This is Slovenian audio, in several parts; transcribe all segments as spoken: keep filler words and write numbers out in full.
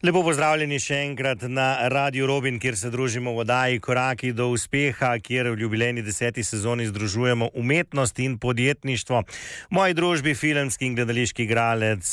Lepo pozdravljeni še enkrat na Radiu Robin, kjer se družimo v oddaji Koraki do uspeha, kjer v jubilejni deseti sezoni združujemo umetnost in podjetništvo. V moji družbi filmski in gledališki igralec,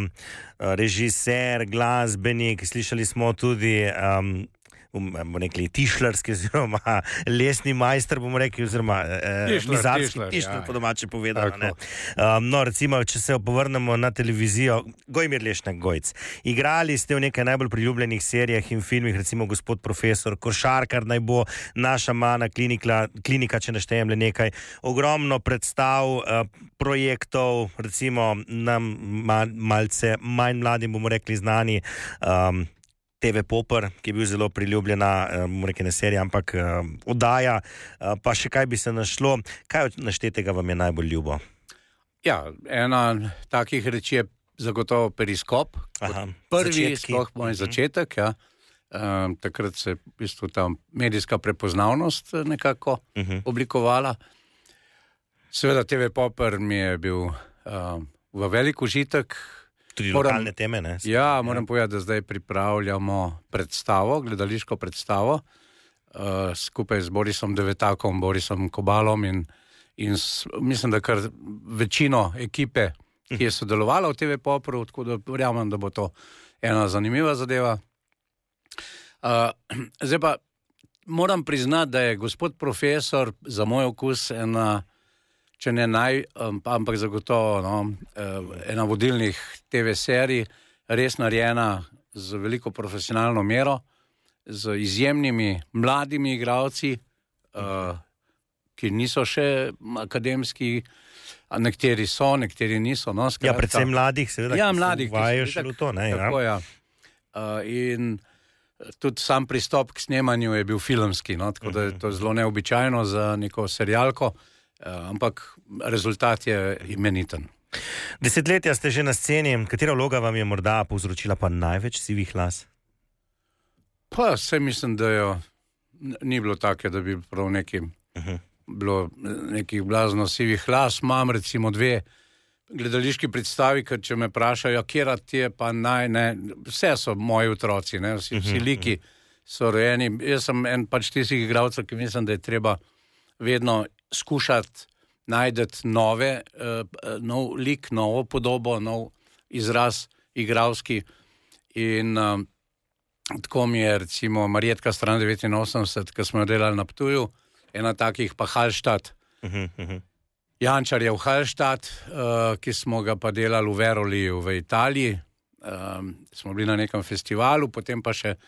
režiser, glasbenik, slišali smo tudi um, bomo rekli tišlarski oziroma lesni majster, bomo rekli, oziroma eh, mizarski tišlar, po domače povedano. Ne? Um, no, recimo, če se povrnemo na televizijo, Gojmir Lešnak Gojc. Igrali ste v nekaj najbolj priljubljenih serijah in filmih, recimo Gospod profesor, Košarkar naj bo, Naša mana klinika, klinika, če naštejem le nekaj. Ogromno predstav, eh, projektov, recimo nam mal, malce manj mladim, bomo rekli, znani, um, T V Popr, ki je bil zelo priljubljena, bomo rekli ne serija, ampak uh, oddaja, uh, pa še kaj bi se našlo. Kaj od naštetega vam je najbolj ljubo? Ja, ena takih reči je zagotovo Periskop. Aha, prvi, sploh moj začetek, ja. Um, takrat se v bistvu ta medijska prepoznavnost nekako uh-huh. oblikovala. Seveda T V Popr mi je bil um, v velik užitek. Tudi moram, lokalne teme, ne? Ja, moram ja. povedati, da zdaj pripravljamo predstavo, gledališko predstavo, uh, skupaj z Borisom Devetakom, Borisom Kobalom in, in s, mislim, da kar večino ekipe, ki je sodelovala v T V Popru, tako da verjamem, da bo to ena zanimiva zadeva. Uh, zdaj pa moram priznati, da je Gospod profesor za moj okus ena, če ne naj, ampak zagotovo no, ena vodilnih T V serij, res narejena z veliko profesionalno mero, z izjemnimi mladimi igralci, uh, ki niso še akademski, a nekateri so, nekateri niso. No, ja, predvsem mladih, seveda, ja, mladih, ki vajo še v to. Ne, tako, ja. Uh, in tudi sam pristop k snemanju je bil filmski, no, tako da je to zelo neobičajno za neko serialko. Uh, ampak rezultat je imeniten. Desetletja ste že na sceni, katera vloga vam je morda povzročila pa največ sivih las? Pa se mislim, da jo ni bilo take, da bi prav neki, uh-huh. bilo nekih blazno sivih las. Imam recimo dve gledališki predstavi, ker če me vprašajo, kjera ti je pa naj, ne, vse so moji otroci, ne, vsi, vsi liki so rojeni. Jaz sem en pač tistih igralcev, ki mislim, da je treba vedno skušati najdeti nove, uh, nov lik, novo podobo, nov izraz igralski. In uh, tako mi je recimo Marjetka stran devetinosemdeset, ki smo jo delali na Ptuju, ena takih pa Hallstatt. Uh-huh, uh-huh. Jančar je v Hallstatt, uh, ki smo ga pa delali v Veroliju v Italiji. Uh, smo bili na nekem festivalu, potem pa še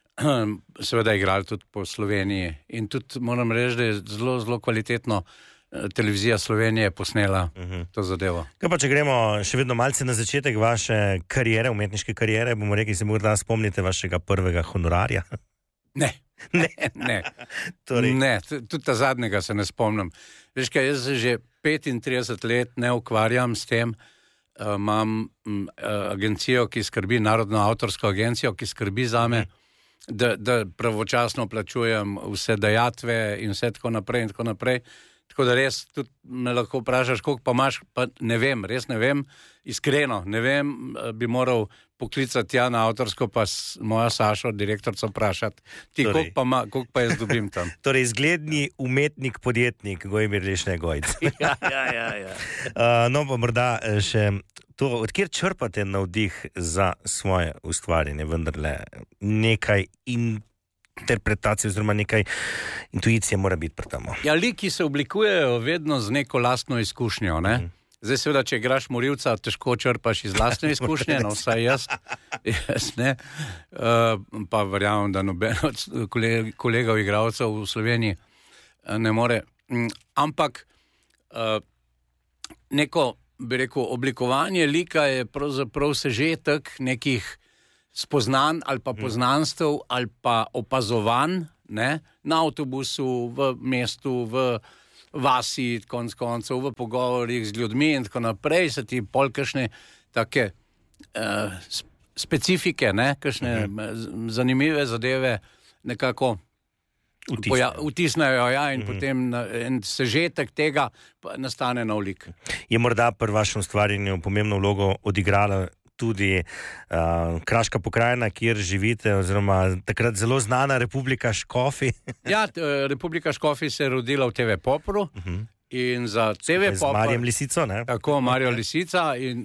seveda igrali tudi po Sloveniji in tudi moram reči, da je zelo, zelo kvalitetno televizija Slovenije posnela uh-huh. to zadevo. Kaj pa, če gremo še vedno malce na začetek vaše karijere, umetniške karijere, bomo rekli, se morda spomnite vašega prvega honorarja? Ne, ne, ne, torej. ne, tudi ta zadnjega se ne spomnim. Veš kaj, jaz se že petintrideset let ne ukvarjam s tem, uh, imam um, agencijo, ki skrbi, Narodno avtorsko agencijo, ki skrbi zame, uh-huh. Da, da pravočasno plačujem vse dajatve in vse tako naprej in tako naprej. Tako da res tudi me lahko vprašaš, koliko pa imaš, pa ne vem, res ne vem, iskreno, ne vem, bi moral poklicati ja na avtorsko, pa moja Sašo, direktorca, vprašati, ti torej. koliko, pa ma, koliko pa jaz dobim tam. Torej, zgledni umetnik, podjetnik, Gojmir Lešnak Gojc. ja, ja, ja. ja. uh, no, pa morda še to, odkjer črpate navdih za svoje ustvarjanje, vendarle nekaj interpretacije oziroma nekaj intuicije mora biti pri tem. Ja, liki se oblikujejo vedno z neko lastno izkušnjo, ne? Mm. Zdaj seveda, če igraš morilca, težko črpaš iz lastne izkušnje, no vsaj jaz, jaz ne. Uh, pa verjamem, da noben od koleg, kolegov igralcev v Sloveniji ne more. Ampak uh, neko bi rekel, oblikovanje lika je pravzaprav sežetek nekih spoznanj ali pa poznanstev ali pa opazovanj, ne, na avtobusu, v mestu, v vasi, konc koncev, v pogovorih z ljudmi in tako naprej, se ti pol kakšne take uh, specifike, ne, kakšne uh-huh. zanimive zadeve nekako vtisnejo, ja, in uh-huh. potem en sežetek tega nastane nov lik. Je morda pri vašem ustvarjanju pomembno vlogo odigrala tudi uh, Kraška pokrajina, kjer živite, oziroma takrat zelo znana Republika Škofi. Ja, Republika Škofi se je rodila v T V Popru. Uh-huh. In za T V Popr... Z Marijem Lisico, ne? Tako, Marijo Lisica in